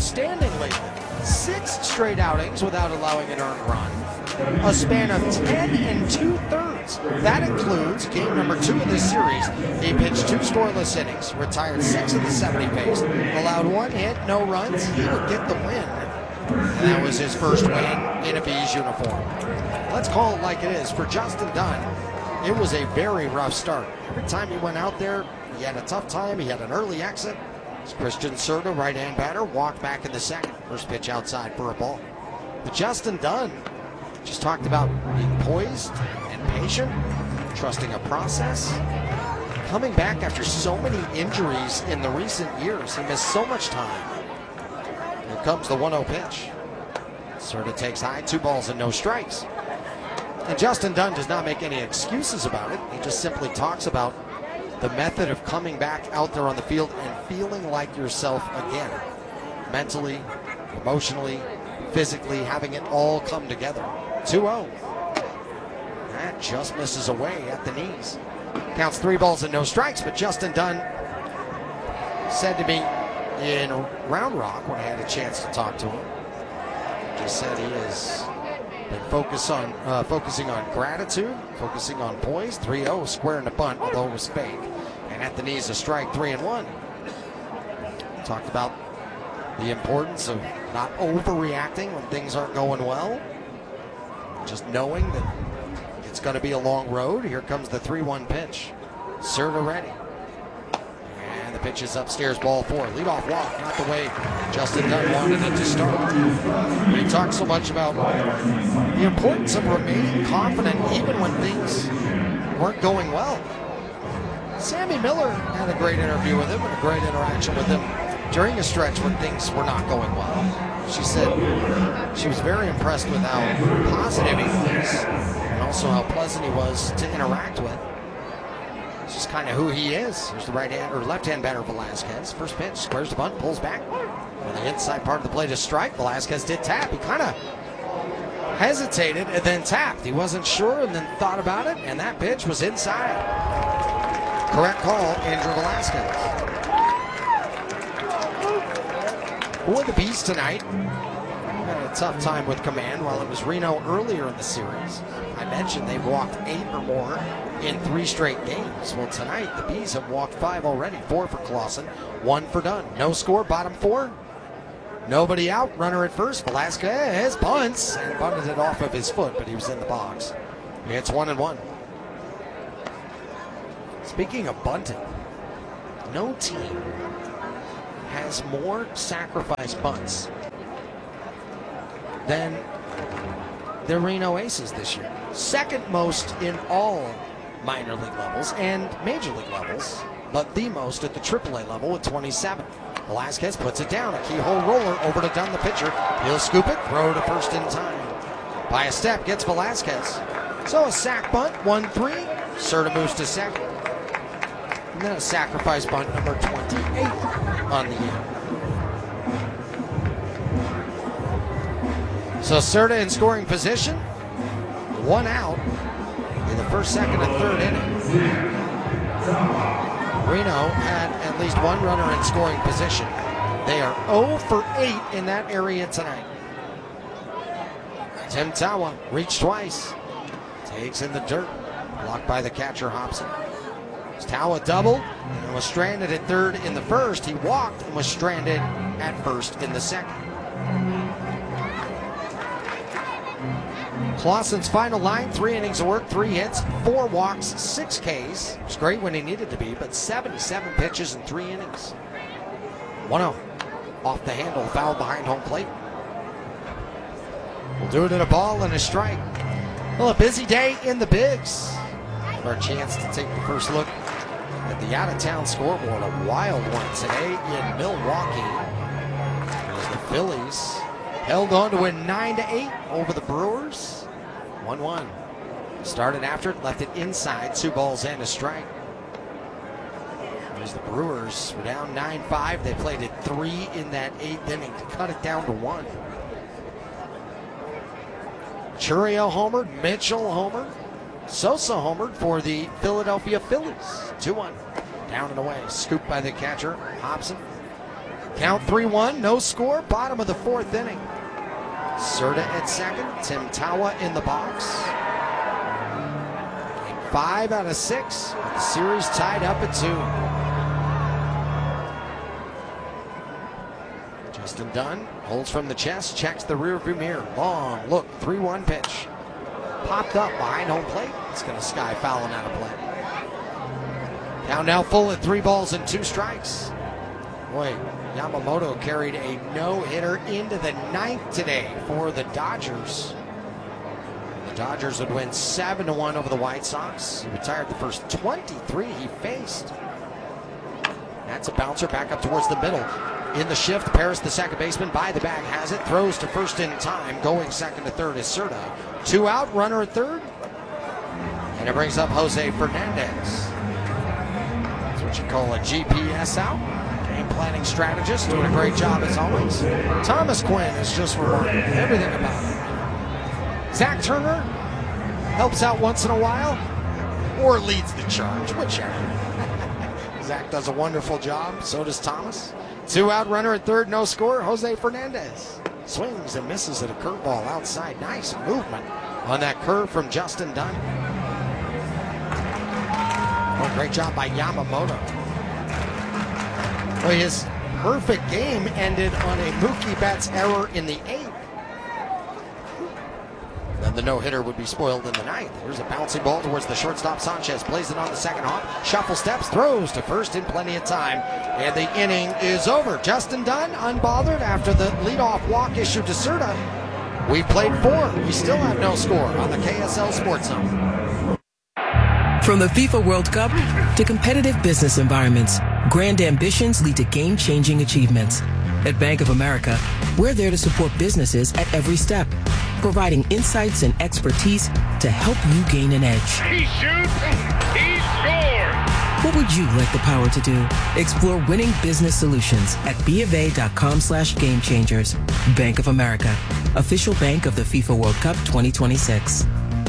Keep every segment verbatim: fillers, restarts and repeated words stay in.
outstanding lately. Six straight outings without allowing an earned run. A span of ten and two-thirds. That includes game number two of this series. He pitched two scoreless innings, retired six of the seven he faced, allowed one hit, no runs. He would get the win. And that was his first win in a B's uniform. Let's call it like it is. For Justin Dunn, it was a very rough start. Every time he went out there, he had a tough time. He had an early exit. Christian Serta, right-hand batter, walked back in the second. First pitch outside for a ball. But Justin Dunn just talked about being poised and patient, trusting a process. Coming back after so many injuries in the recent years. He missed so much time. Here comes the one oh pitch. Serta takes high, two balls and no strikes. And Justin Dunn does not make any excuses about it. He just simply talks about the method of coming back out there on the field and feeling like yourself again. Mentally, emotionally, physically, having it all come together. two oh. That just misses away at the knees. Counts three balls and no strikes, but Justin Dunn said to me in Round Rock when I had a chance to talk to him, just said he has been focus on, uh, focusing on gratitude, focusing on poise. three oh, square in the bunt, although it was fake. And at the knees, a strike, three and one. Talked about the importance of not overreacting when things aren't going well. Just knowing that it's going to be a long road. Here comes the three one pitch. Serta ready. And the pitch is upstairs, ball four. Leadoff walk, not the way Justin Dunn wanted it to start. We talked so much about the importance of remaining confident even when things weren't going well. Sammy Miller had a great interview with him and a great interaction with him during a stretch when things were not going well. She said she was very impressed with how positive he was and also how pleasant he was to interact with. It's just kind of who he is. Here's the right hand or left hand batter Velasquez. First pitch, squares the bunt, pulls back. On the inside part of the plate is strike. Velasquez did tap. He kind of hesitated and then tapped. He wasn't sure and then thought about it, and that pitch was inside. Correct call, Andrew Velasquez. For the Bees tonight, had a tough time with command while it was Reno earlier in the series. I mentioned they've walked eight or more in three straight games. Well, tonight the Bees have walked five already. Four for Clausen, one for Dunn. No score, bottom four. Nobody out, runner at first. Velasquez bunts and bunted it off of his foot, but he was in the box. It's one and one. Speaking of bunting, no team has more sacrifice bunts than the Reno Aces this year. Second most in all minor league levels and major league levels, but the most at the triple A level with twenty-seven. Velasquez puts it down, a keyhole roller over to Dunn, the pitcher. He'll scoop it, throw to first in time. By a step, gets Velasquez. So a sac bunt, one three. Serta moves to second. And then a sacrifice bunt, number twenty-eight on the year. So Serta in scoring position. One out in the first, second, and third inning. Reno had at least one runner in scoring position. They are oh for eight in that area tonight. Tim Tawa reached twice. Takes in the dirt. Blocked by the catcher, Hobson. Tawa doubled and was stranded at third in the first. He walked and was stranded at first in the second. Clausen's final line, three innings of work, three hits, four walks, six Ks. It was great when he needed to be, but seventy-seven pitches in three innings. one oh. Off the handle, foul behind home plate. We'll do it in a ball and a strike. Well, a busy day in the Bigs. Our chance to take the first look at the out-of-town scoreboard. A wild one today in Milwaukee, as the Phillies held on to win nine to eight over the Brewers. one one. Started after it, left it inside, two balls and a strike. As the Brewers were down nine five, they played it three in that eighth inning to cut it down to one. Churio homered, Mitchell homered, Sosa homered for the Philadelphia Phillies. two one. Down and away. Scooped by the catcher, Hobson. Count three one, no score, bottom of the fourth inning. Serta at second, Tim Tawa in the box. Game five out of six, with the series tied up at two. Justin Dunn holds from the chest, checks the rearview mirror. Long look, three one pitch. Popped up behind home plate. It's going to sky fouling out of play. Count now full at three balls and two strikes. Boy, Yamamoto carried a no-hitter into the ninth today for the Dodgers. The Dodgers would win seven to one over the White Sox. He retired the first twenty-three he faced. That's a bouncer back up towards the middle. In the shift, Paris, the second baseman, by the bag, has it. Throws to first in time. Going second to third is Serta. Two out, runner at third. And it brings up Jose Fernandez. That's what you call a G P S out. Game planning strategist, doing a great job as always. Thomas Quinn is just remarkable. Everything about it. Zach Turner helps out once in a while, or leads the charge, whichever. Zach does a wonderful job. So does Thomas. Two out, runner at third, no score. Jose Fernandez swings and misses at a curveball outside. Nice movement on that curve from Justin Dunn. Oh, great job by Yamamoto. Well, his perfect game ended on a Mookie Betts error in the eighth. Then the no-hitter would be spoiled in the ninth. Here's a bouncing ball towards the shortstop. Sanchez plays it on the second hop. Shuffle steps, throws to first in plenty of time. And the inning is over. Justin Dunn, unbothered after the leadoff walk issued to Serta. We played four. We still have no score on the K S L Sports Zone. From the FIFA World Cup to competitive business environments, grand ambitions lead to game-changing achievements. At Bank of America, we're there to support businesses at every step, providing insights and expertise to help you gain an edge. He shoots, he scores! What would you like the power to do? Explore winning business solutions at BofA.com slash game changers. Bank of America, official bank of the FIFA World Cup twenty twenty-six.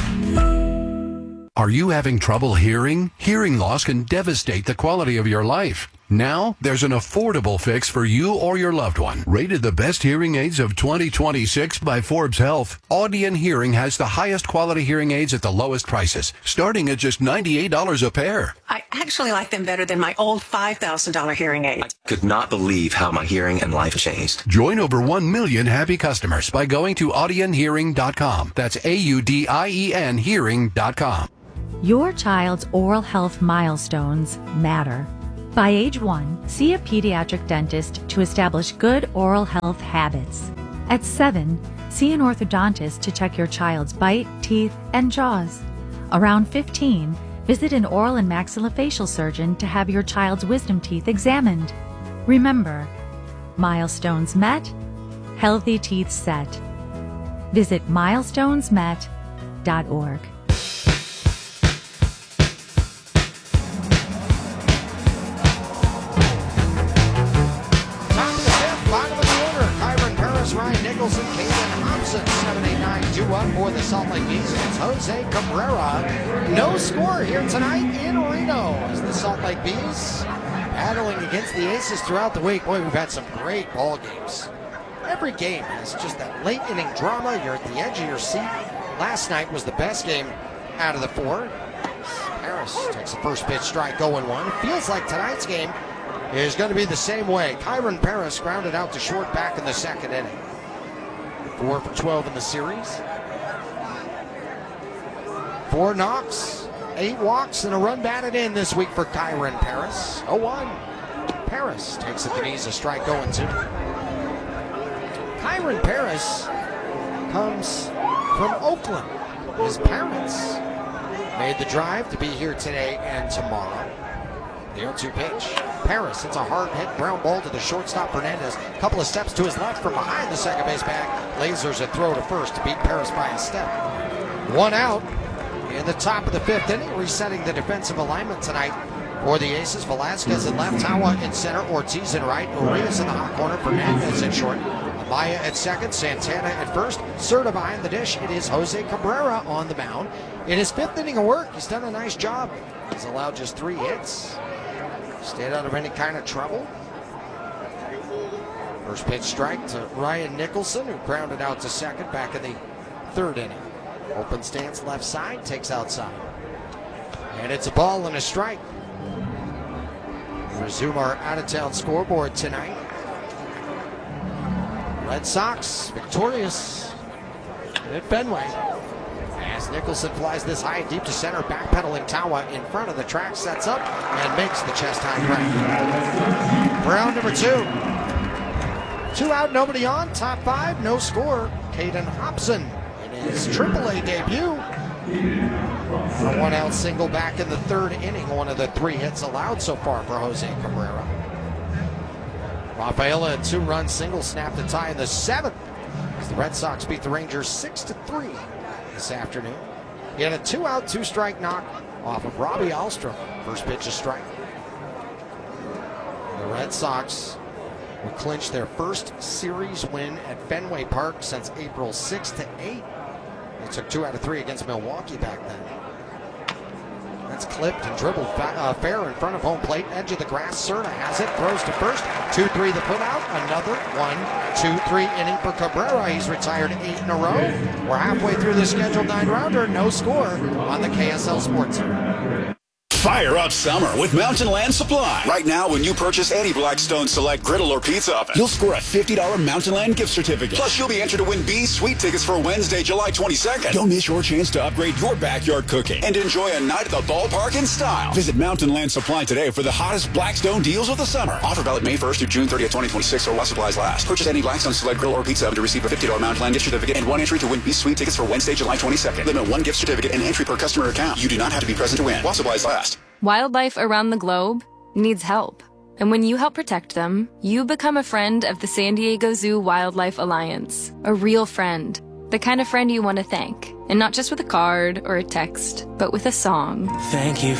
Are you having trouble hearing? Hearing loss can devastate the quality of your life. Now, there's an affordable fix for you or your loved one. Rated the best hearing aids of twenty twenty-six by Forbes Health, Audion Hearing has the highest quality hearing aids at the lowest prices, starting at just ninety-eight dollars a pair. I actually like them better than my old five thousand dollars hearing aid. I could not believe how my hearing and life changed. Join over one million happy customers by going to audion hearing dot com. That's A U D I E N hearing dot com. Your child's oral health milestones matter. By age one, see a pediatric dentist to establish good oral health habits. At seven, see an orthodontist to check your child's bite, teeth, and jaws. Around fifteen, visit an oral and maxillofacial surgeon to have your child's wisdom teeth examined. Remember, milestones met, healthy teeth set. Visit milestones met dot org. Ryan Nicholson, Caden Thompson, seven eight nine two one for the Salt Lake Bees. It's Jose Cabrera. No score here tonight in Reno as the Salt Lake Bees battling against the Aces throughout the week. Boy, we've had some great ball games. Every game has just that late inning drama. You're at the edge of your seat. Last night was the best game out of the four. Paris takes the first pitch strike, going one. It feels like tonight's game is going to be the same way. Kyron Paris grounded out to short back in the second inning. Four for twelve in the series. Four knocks, eight walks, and a run batted in this week for Kyron Paris. oh one. Paris takes it to knees, a strike going two. Kyron Paris comes from Oakland. His parents made the drive to be here today and tomorrow. The oh two pitch. Paris hits a hard hit ground ball to the shortstop Fernandez. Couple of steps to his left from behind the second base bag. Lasers a throw to first to beat Paris by a step. One out in the top of the fifth inning, resetting the defensive alignment tonight for the Aces. Velasquez in left, Tawa in center, Ortiz in right, Urias in the hot corner, Fernandez in short. Amaya at second, Santana at first, Serta behind the dish. It is Jose Cabrera on the mound. In his fifth inning of work, he's done a nice job. He's allowed just three hits. Stayed out of any kind of trouble. First pitch strike to Ryan Nicholson, who grounded out to second back in the third inning. Open stance left side, takes outside. And it's a ball and a strike. Resume our out-of-town scoreboard tonight. Red Sox victorious at Fenway. As Nicholson flies this high and deep to center, backpedaling Tawa in front of the track, sets up and makes the chest high grab. Round number two. Two out, nobody on. Top five, no score. Caden Hobson in his triple A debut. A one out single back in the third inning, one of the three hits allowed so far for Jose Cabrera. Rafaela, a two-run single, snapped the tie in the seventh as the Red Sox beat the Rangers six to three this afternoon. He had a two-out, two-strike knock off of Robbie Alstrom. First pitch, a strike. The Red Sox will clinch their first series win at Fenway Park since April sixth to eighth. They took two out of three against Milwaukee back then. That's clipped and dribbled uh, fair in front of home plate. Edge of the grass. Cerna has it. Throws to first. two three the put out. Another one, two, three inning for Cabrera. He's retired eight in a row. We're halfway through the scheduled nine-rounder. No score on the K S L Sports Center. Fire up summer with Mountain Land Supply. Right now, when you purchase any Blackstone Select griddle or pizza oven, you'll score a fifty dollars Mountain Land gift certificate. Plus, you'll be entered to win B's Sweet tickets for Wednesday, July twenty-second. Don't miss your chance to upgrade your backyard cooking and enjoy a night at the ballpark in style. Visit Mountain Land Supply today for the hottest Blackstone deals of the summer. Offer valid May first through June thirtieth, twenty twenty-six, or while supplies last. Purchase any Blackstone Select griddle or pizza oven to receive a fifty dollars Mountain Land gift certificate and one entry to win B's Sweet tickets for Wednesday, July twenty-second. Limit one gift certificate and entry per customer account. You do not have to be present to win while supplies last. Wildlife around the globe needs help. And when you help protect them, you become a friend of the San Diego Zoo Wildlife Alliance. A real friend. The kind of friend you want to thank. And not just with a card or a text, but with a song. Thank you